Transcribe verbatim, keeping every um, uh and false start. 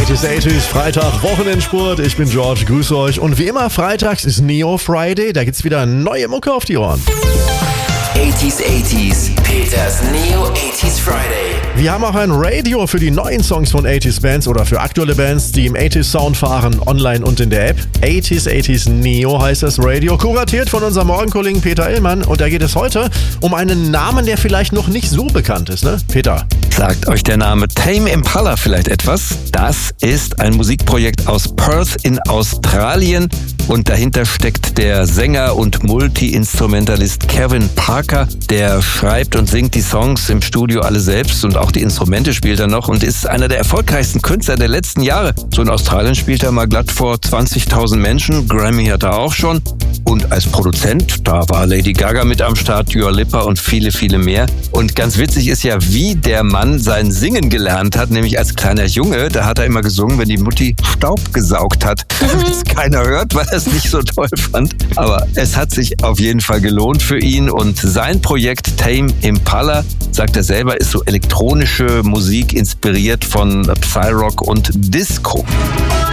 achtziger, achtziger, Freitag, Wochenendspurt. Ich bin George, grüße euch. Und wie immer, freitags ist Neo Friday. Da gibt's wieder neue Mucke auf die Ohren. achtziger, achtziger, Peters Neo achtziger Friday. Wir haben auch ein Radio für die neuen Songs von achtziger Bands oder für aktuelle Bands, die im achtziger Sound fahren, online und in der App. achtziger, achtziger Neo heißt das Radio, kuratiert von unserem Morgenkollegen Peter Illmann. Und da geht es heute um einen Namen, der vielleicht noch nicht so bekannt ist, ne? Peter. Sagt euch der Name Tame Impala vielleicht etwas? Das ist ein Musikprojekt aus Perth in Australien und dahinter steckt der Sänger und Multi-Instrumentalist Kevin Parker. Der schreibt und singt die Songs im Studio alle selbst und auch die Instrumente spielt er noch und ist einer der erfolgreichsten Künstler der letzten Jahre. So in Australien spielt er mal glatt vor zwanzigtausend Menschen, Grammy hat er auch schon. Und als Produzent, da war Lady Gaga mit am Start, Dua Lipa und viele, viele mehr. Und ganz witzig ist ja, wie der Mann sein Singen gelernt hat, nämlich als kleiner Junge. Da hat er immer gesungen, wenn die Mutti Staub gesaugt hat, damit es keiner hört, weil er es nicht so toll fand. Aber es hat sich auf jeden Fall gelohnt für ihn. Und sein Projekt Tame Impala, sagt er selber, ist so elektronische Musik inspiriert von Psyrock und Disco.